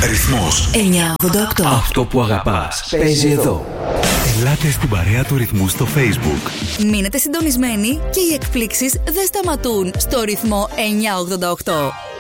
Ρυθμός 988. Αυτό που αγαπάς παίζει εδώ. Ελάτε στην παρέα του Ρυθμού στο Facebook. Μείνετε συντονισμένοι και οι εκπλήξεις δεν σταματούν στο Ρυθμό 988.